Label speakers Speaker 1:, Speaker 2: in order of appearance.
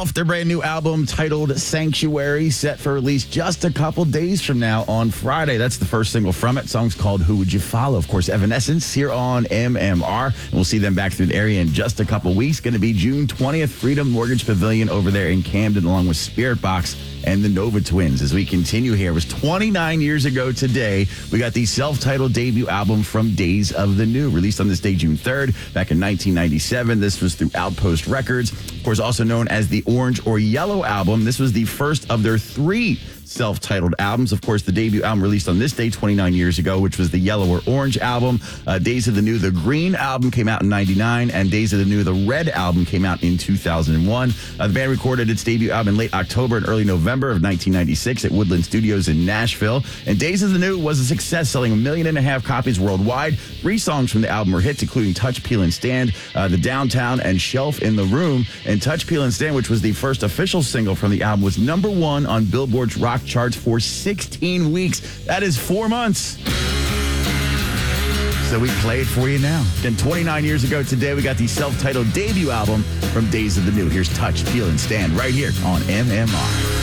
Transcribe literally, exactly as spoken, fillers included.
Speaker 1: Elf, their brand new album titled Sanctuary, set for release just a couple days from now on Friday. That's the first single from it. Song's called Who Would You Follow? Of course, Evanescence here on M M R. And we'll see them back through the area in just a couple weeks. Going to be June twentieth, Freedom Mortgage Pavilion over there in Camden, along with Spirit Box and the Nova Twins. As we continue here, it was twenty-nine years ago today, we got the self-titled debut album from Days of the New, released on this day, June third, back in nineteen ninety-seven. This was through Outpost Records, of course, also known as the Orange or Yellow album. This was the first of their three self-titled albums. Of course, the debut album released on this day twenty-nine years ago, which was the Yellow or Orange album. Uh, Days of the New, the Green album came out in ninety-nine, and Days of the New, the Red album came out in two thousand one. Uh, the band recorded its debut album in late October and early November of nineteen ninety-six at Woodland Studios in Nashville. And Days of the New was a success, selling a million and a half copies worldwide. Three songs from the album were hits, including Touch, Peel, and Stand, uh, The Downtown, and Shelf in the Room. And Touch, Peel, and Stand, which was the first official single from the album, was number one on Billboard's rock charts for sixteen weeks. That is four months. So we play it for you now. Then twenty-nine years ago today, we got the self-titled debut album from Days of the New. Here's Touch, Peel, and Stand right here on M M R.